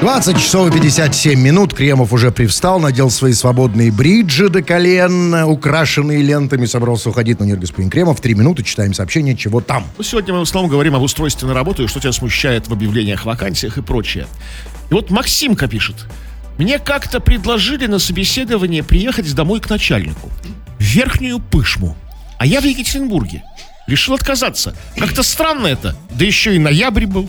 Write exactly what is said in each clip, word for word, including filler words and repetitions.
двадцать часов и пятьдесят семь минут. Кремов уже привстал, надел свои свободные бриджи до колен, украшенные лентами, собрался уходить. Но нет, господин Кремов, три минуты, читаем сообщение, чего там. Сегодня мы в основном говорим об устройстве на работу и что тебя смущает в объявлениях, вакансиях и прочее. И вот Максимка пишет. Мне как-то предложили на собеседование приехать домой к начальнику. В Верхнюю Пышму. А я в Екатеринбурге. Решил отказаться. Как-то странно это. Да еще и ноябрь был.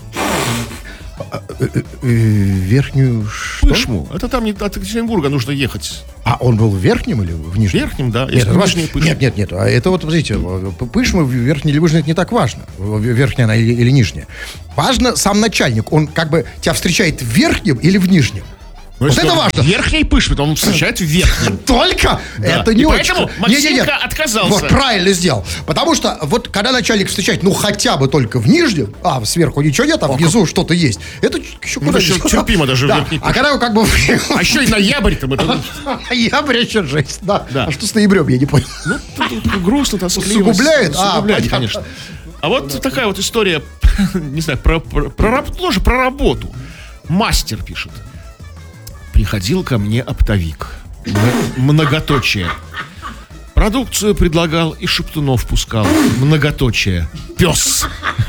Верхнюю что? Пышму. Это там не от Екатеринбурга нужно ехать. А он был в Верхнем или в Нижнем? В Верхнем, да. Нет, нет, нет, нет, нет. А это вот, смотрите, Пышма, Верхняя или Нижняя, это не так важно. Верхняя она или, или Нижняя. Важно сам начальник. Он как бы тебя встречает в Верхнем или в Нижнем. Ну, вот это важно. В Верхней Пышме, то он встречает в Верхнем. Только? Да. Это не и очень. Поэтому Максимка отказался. Вот правильно сделал. Потому что вот когда начальник встречает, ну хотя бы только в Нижнем, а сверху ничего нет, а внизу О, что-то есть. Это еще ну, куда еще терпимо даже да. в Верхней Пышме. А когда как бы... А еще и ноябрь-то. Ноябрь еще жесть, да. да. А что с ноябрем, я не понял. Ну, грустно, тоскливо. Усугубляет? А, конечно. А вот такая вот история, не знаю, про, про, про, тоже про работу. Мастер пишет. Приходил ко мне оптовик. Многоточие. Продукцию предлагал и шептунов пускал. Многоточие. Пес.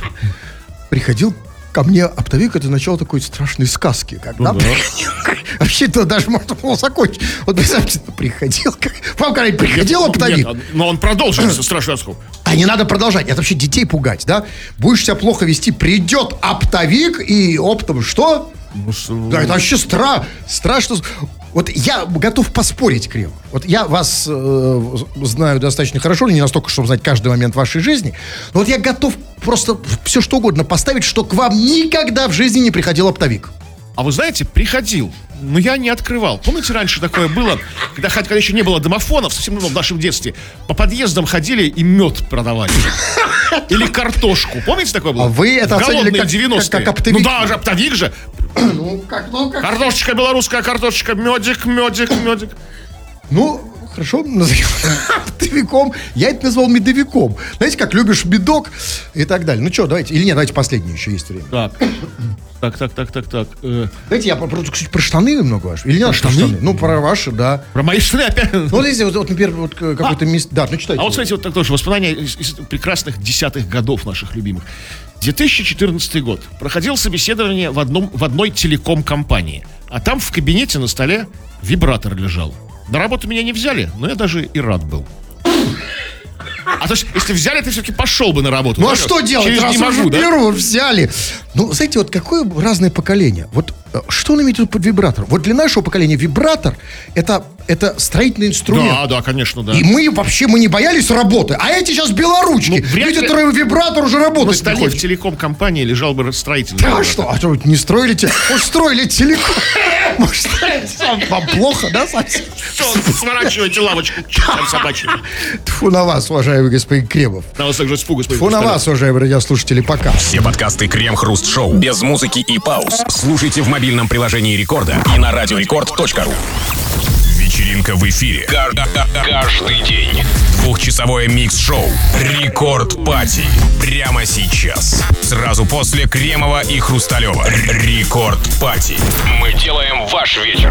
Приходил ко мне оптовик, это начало такой страшной сказки. Когда ну, да. Вообще-то даже можно было закончить. Вот представьте, приходил. Вам когда-нибудь приходил нет, оптовик? Нет, но он продолжил страшную сказку. А не надо продолжать. Это вообще детей пугать, да? Будешь себя плохо вести, придет оптовик и оптом что? Ну, да, это вообще стра... страшно. Вот я готов поспорить, Крем. Вот я вас э, знаю достаточно хорошо, не настолько, чтобы знать каждый момент вашей жизни. Но вот я готов просто все что угодно поставить, что к вам никогда в жизни не приходил оптовик. А вы знаете, приходил, но я не открывал. Помните, раньше такое было, когда, когда еще не было домофонов, совсем ну, в нашем детстве, по подъездам ходили и мед продавали. Или картошку. Помните, такое было? А вы это оценили как, девяностые. Как, как оптовик? Ну да же, оптовик же. Ну, как, ну, как... Картошечка белорусская, картошечка, медик, медик, медик. Ну, хорошо, назовем оптовиком. Я это назвал медовиком. Знаете, как любишь медок и так далее. Ну что, давайте, или нет, давайте последнее еще есть время. Так, так, так, так, так, так. Э... Давайте я, про, кстати, про штаны немного ваши. Или не про надо штаны? про штаны? Ну, про ваши, да. Про мои штаны опять? Ну, вот здесь, вот, вот например, вот какой-то а, мест... Да, ну читайте. А вот, смотрите, вот так тоже воспоминания из, из прекрасных десятых годов наших любимых. две тысячи четырнадцатый год. Проходил собеседование в, одном, в одной телеком-компании. А там в кабинете на столе вибратор лежал. На работу меня не взяли, но я даже и рад был. А то есть, если взяли, ты все-таки пошел бы на работу. Ну, а что делать? Через раз не могу, уже да? беру, взяли. Ну, знаете, вот какое разное поколение. Вот что он имеет в виду под вибратор? Вот для нашего поколения вибратор это, это строительный инструмент. Да, да, конечно, да. И мы вообще мы не боялись работы. А эти сейчас белоручки. Ну, Люди, которые вибратор уже работают. На столе в телеком-компании лежал бы строительный. Да что? А что, не строили те? Может, строили телеком? Может, вам плохо, да, совсем? Все, сворачивайте лавочку собачью. Тьфу на вас, уважаемый господин Кремов. На вас также испуг, господин. Тьфу на вас, уважаемые радиослушатели, пока. Все подкасты Крем-Хруст-Шоу без музыки и пауз слушайте в мобильном приложении Рекорда и на радиорекорд точка ру. Вечеринка в эфире. Каждый день. Двухчасовое микс-шоу Рекорд Пати. Прямо сейчас. Сразу после Кремова и Хрусталева. Рекорд Пати. Мы делаем ваш вечер